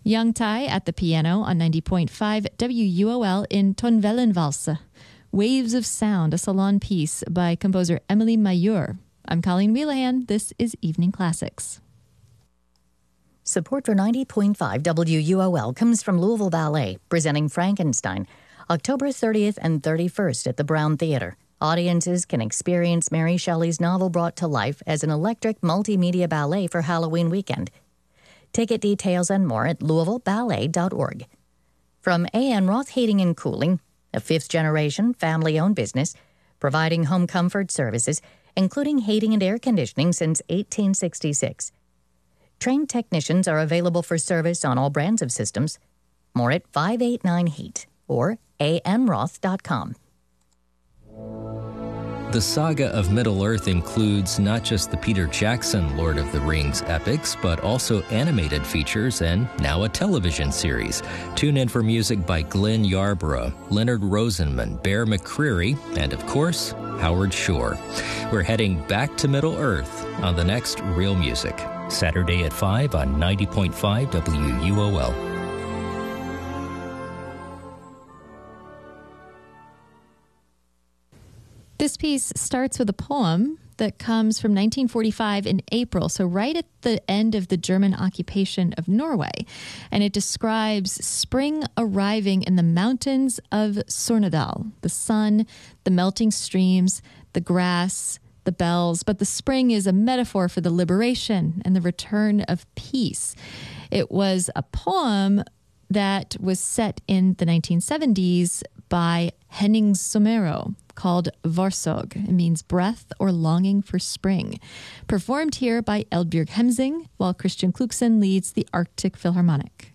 Yang Tai at the piano on 90.5 WUOL in Tonvellenvalse. Waves of Sound, a salon piece by composer Emily Mayur. I'm Colleen Wheelahan. This is Evening Classics. Support for 90.5 WUOL comes from Louisville Ballet, presenting Frankenstein, October 30th and 31st at the Brown Theater. Audiences can experience Mary Shelley's novel brought to life as an electric multimedia ballet for Halloween weekend. Ticket details and more at louisvilleballet.org. From A.N. Roth Heating and Cooling, a fifth-generation family-owned business, providing home comfort services, including heating and air conditioning since 1866. Trained technicians are available for service on all brands of systems. More at 589 Heat or anroth.com. The saga of Middle-earth includes not just the Peter Jackson Lord of the Rings epics, but also animated features and now a television series. Tune in for music by Glenn Yarborough, Leonard Rosenman, Bear McCreary, and of course, Howard Shore. We're heading back to Middle-earth on the next Real Music, Saturday at 5 on 90.5 WUOL. This piece starts with a poem that comes from 1945 in April, so right at the end of the German occupation of Norway. And it describes spring arriving in the mountains of Surnadal, the sun, the melting streams, the grass, the bells. But the spring is a metaphor for the liberation and the return of peace. It was a poem that was set in the 1970s by Henning Somero, called Varsog. It means breath or longing for spring. Performed here by Eldbjørg Hemsing, while Christian Kluxen leads the Arctic Philharmonic.